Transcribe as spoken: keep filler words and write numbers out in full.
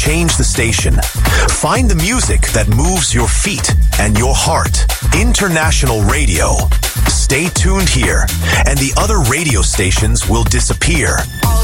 change the station. Find the music that moves your feet and your heart. International Radio. Stay tuned here, and the other radio stations will disappear.